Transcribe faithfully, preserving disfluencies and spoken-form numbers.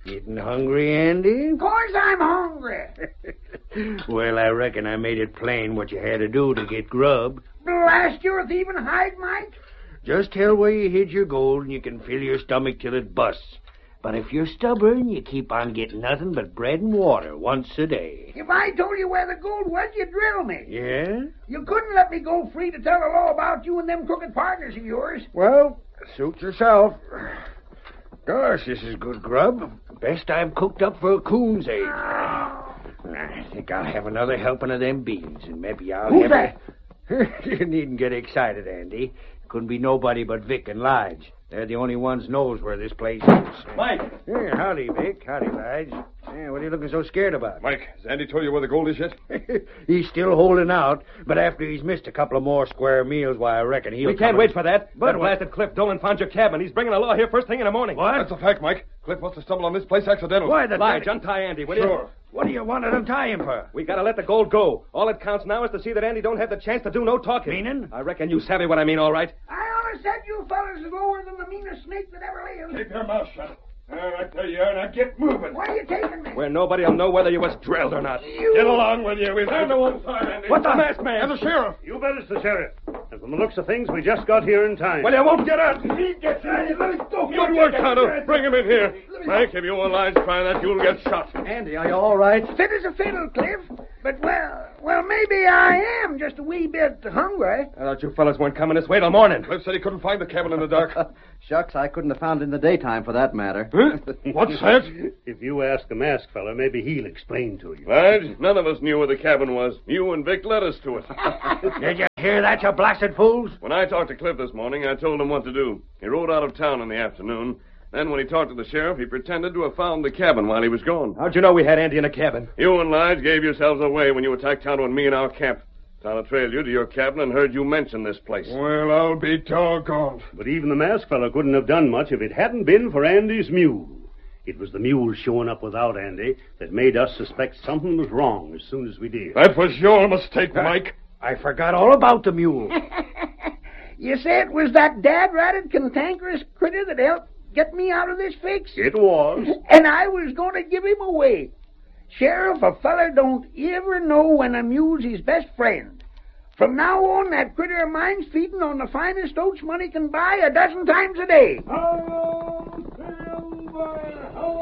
Getting hungry, Andy? Of course I'm hungry. Well, I reckon I made it plain what you had to do to get grub. Blast your thieving hide, Mike. Just tell where you hid your gold and you can fill your stomach till it busts. But if you're stubborn, you keep on getting nothing but bread and water once a day. If I told you where the gold was, you'd drill me. Yeah? You couldn't let me go free to tell the law about you and them crooked partners of yours. Well, suit yourself. Gosh, this is good grub. Best I've cooked up for a coon's age. Oh. I think I'll have another helping of them beans, and maybe I'll Who's have... that? A... You needn't get excited, Andy. Couldn't be nobody but Vic and Lige. They're the only ones knows where this place is. Mike! Yeah, howdy, Vic. Howdy, Lige. Yeah, what are you looking so scared about? Mike, has Andy told you where the gold is yet? He's still holding out, but after he's missed a couple of more square meals, why, I reckon he'll... We can't come wait and... for that. But That what- blasted Cliff Dolan found your cabin. He's bringing the law here first thing in the morning. What? That's a fact, Mike. Cliff must have stumbled on this place accidentally. Why, the... Lige, untie Andy, will you? Sure. What do you want to untie him for? We gotta let the gold go. All it counts now is to see that Andy don't have the chance to do no talking. Meaning? I reckon you savvy what I mean, all right. I always said you fellas is lower than the meanest snake that ever lived. Keep your mouth shut. All right, there you are. Now get moving. Where are you taking me? Where nobody'll know whether you was drilled or not. You... Get along with you. We've stand to one side, Andy. What the masked man? And the sheriff. You bet it's the sheriff. And from the looks of things, we just got here in time. Well, you won't get out. He gets Andy. Let us go. Good work, Tonto. Bring him in here. Frank, if you and Lige try that, you'll get shot. Andy, are you all right? Fit as a fiddle, Cliff. But, well, well, maybe I am just a wee bit hungry. I thought you fellas weren't coming this way till morning. Cliff said he couldn't find the cabin in the dark. Shucks, I couldn't have found it in the daytime for that matter. Huh? What's that? If you ask the masked fella, maybe he'll explain to you. Lige, none of us knew where the cabin was. You and Vic led us to it. Did you hear that, you blasted fools? When I talked to Cliff this morning, I told him what to do. He rode out of town in the afternoon. Then when he talked to the sheriff, he pretended to have found the cabin while he was gone. How'd you know we had Andy in a cabin? You and Lige gave yourselves away when you attacked Tonto and me in our camp. Tonto trailed you to your cabin and heard you mention this place. Well, I'll be doggone. But even the masked fella couldn't have done much if it hadn't been for Andy's mule. It was the mule showing up without Andy that made us suspect something was wrong as soon as we did. That was your mistake, Mike. I forgot all about the mule. You say it was that dad-ratted, cantankerous critter that helped get me out of this fix? It was. And I was going to give him away. Sheriff, a feller don't ever know when a mule's his best friend. From now on, that critter of mine's feeding on the finest oats money can buy a dozen times a day. Oh, Silver!